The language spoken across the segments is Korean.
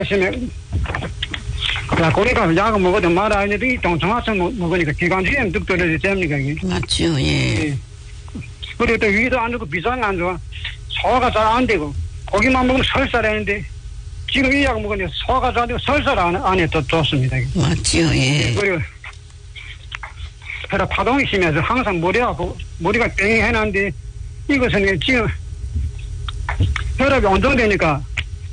하시면 고리가 약을 먹어도 말아야 되는데 이 동청화성 먹으니까 기관지염 뚝 떨어지지 됩니까 이게? 맞죠. 예. 그리고 또 위도 안 좋고 비상이 안 좋아. 소화가 잘 안 되고 고기만 먹으면 설사라는데 지금 이 약 먹으니 소화가 잘 되고 설사 안에 또 좋습니다. 맞죠. 예. 그리고 혈압 파동이 심해서 항상 머리가 뺑해놨는데 이것은 지금 혈압이 안정되니까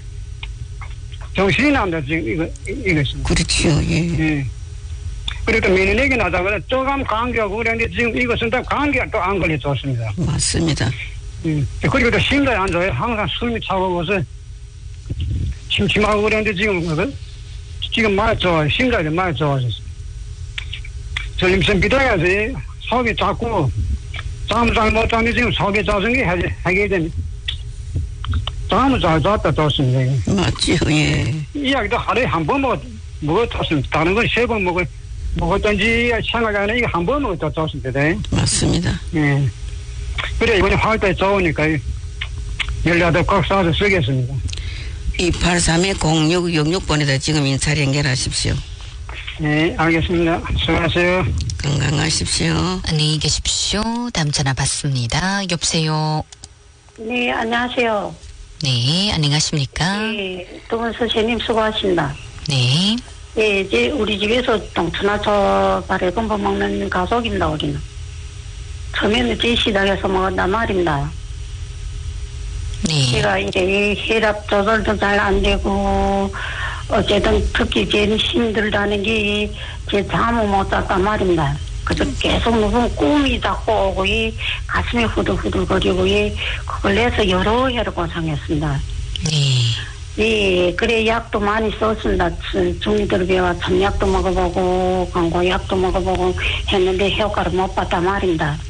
정신이 납니다. 지금 이것은. 그렇죠. 예. 예. 그리고 또 면역력이 나다가 조금 감기하고 그랬는데 지금 이것은 또 감기가 또 안 걸려 좋습니다. 맞습니다. 그리고 또 심장이 안 좋아요. 항상 숨이 차가워서 침침하고 그랬는데 지금 많이 좋아요. 심장이 많이 좋아졌어요. 전임선 비도해야지 속이 작고 잠을 잘 못 자는데 지금 속이 작은 게 하게 되니 잠을 잘 잤다 좋습니다. 맞죠. 예. 이 약도 하루에 한 번 먹었습니다. 다른 건 세 번 먹었던지 생각이 안 나요. 이거 한 번 먹었다 좋습니다. 맞습니다. 예. 그래 이번에 화요일에 좋으니까 연락도 꼭 써서 쓰겠습니다. 283-0666번에다 지금 인사를 연결하십시오. 네, 알겠습니다. 수고하세요. 건강하십시오. 안녕히 계십시오. 다음 전화 받습니다. 여보세요. 네, 안녕하세요. 네, 안녕하십니까? 네, 두분 선생님 수고하십니다. 네. 네, 이제 우리 집에서 동천화초 발효금보 먹는 가족입니다, 우리는. 처음에는 제 시작해서 먹었단 말입니다. 네. 제가 이래 혈압 조절도 잘 안 되고, 어쨌든 특히 제일 힘들다는 게 제 잠을 못 잤단 말입니다. 그래서 계속 무슨 꿈이 자꾸 오고, 가슴이 후들후들거리고, 그걸 해서 여러 해를 고생했습니다. 네. 예, 그래, 약도 많이 썼습니다. 중이들비와 참약도 먹어보고, 광고약도 먹어보고 했는데 효과를 못 봤단 말입니다.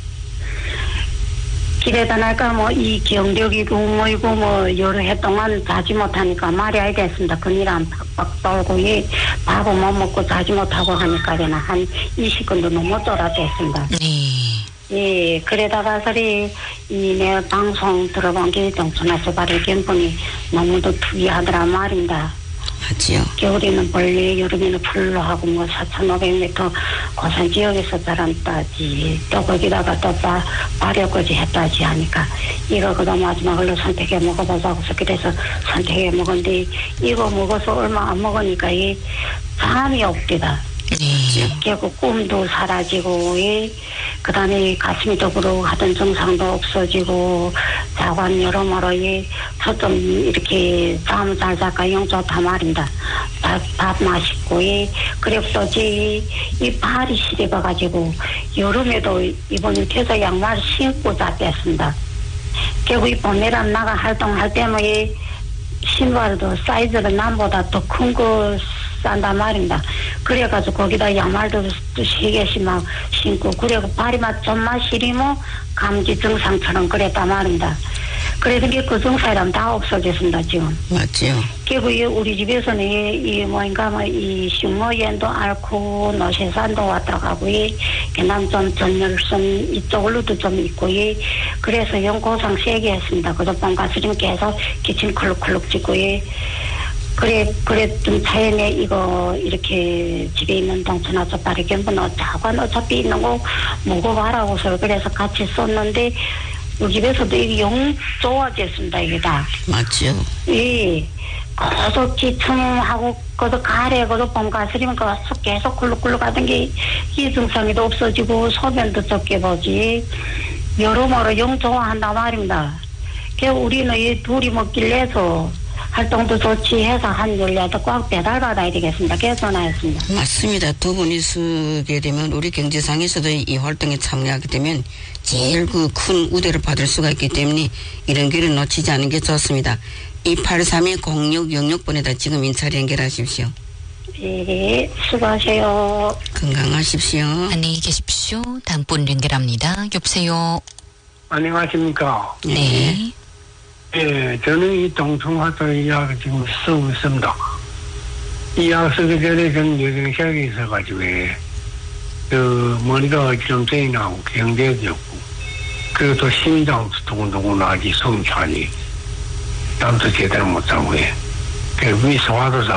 길에다 날까 이 경력이고 뭐이고 여러 해 동안 자지 못하니까 말이 알겠습니다. 그니랑 팍팍 떨고 밥을 못 먹고 자지 못하고 하니까 한 20분도 넘어 쫄았겠습니다. 네. 예, 그러다가 내 방송 들어본 게 동천화초 발효경분이 너무도 특이하더라 말입니다. 맞지요. 겨울에는 벌레, 여름에는 풀로 하고 4,500m 고산 지역에서 자란다지, 또 거기다가 또 발효까지 했다지 하니까 이거 그다 마지막으로 선택해 먹어보자고 그래서 선택해 먹었는데 이거 먹어서 얼마 안 먹으니까 잠이 없디다. 네. 결국 꿈도 사라지고, 그 다음에 가슴이 더부르고 하던 증상도 없어지고, 자관 여러모로, 저좀 이렇게 잠을 잘 잘까 영 좋다 말입니다. 밥 맛있고, 그리고 또 이 발이 시려가지고, 여름에도 이번에 퇴사 양말 신고 잤댔습니다. 결국 이 봄에랑 나가 활동할 때면 신발도 사이즈가 남보다 더 큰 거 싼단 말입니다. 그래가지고 거기다 양말도 3개씩 막 신고, 그리고 발이 좀만 시리면 감기 증상처럼 그랬단 말입니다. 그래서 그 증상이랑 다 없어졌습니다, 지금. 맞지요. 결국 우리 집에서는 이 식모연도 앓고, 노쇠산도 왔다 가고, 그다음 좀 전열성 이쪽으로도 좀 있고, 그래서 연고상 세게 했습니다. 그래서 본가스림 계속 기침 클룩클룩 찍고, 그래, 좀 자연에 이렇게 집에 있는 동천화초 발효경분 자관 어차피 있는 거 먹어봐라고서 그래서 같이 썼는데, 우리 집에서도 이게 영 좋아졌습니다, 이게 다. 맞죠. 예. 계속 기침하고, 가래고도 봄가스리면 계속 굴룩굴룩 하던 게, 이 증상이도 없어지고, 소변도 적게 보지. 여러모로 영 좋아한단 말입니다. 우리는 이 둘이 먹길래 해서, 활동도 좋지 해서 한 연락도 꽉 배달받아야 되겠습니다. 전화했습니다. 맞습니다. 두 분이 쓰게 되면 우리 경제상에서도 이 활동에 참여하게 되면 제일 큰 우대를 받을 수가 있기 때문에 이런 기회를 놓치지 않는 게 좋습니다. 283-0666번에다 지금 인사를 연결하십시오. 네, 수고하세요. 건강하십시오. 안녕히 계십시오. 다음 분 연결합니다. 여보세요. 안녕하십니까. 네. 예, 저는 이 동청화초 약을 지금 쓰고 있습니다. 이 약 쓰기 전에 저는 뇌경색이 있어가지고, 머리가 어지럼증이 나고, 경색이 없고, 그리고 또 심장도 두근두근 나지, 숨차니, 잠도 제대로 못 자고, 그 위에서 와서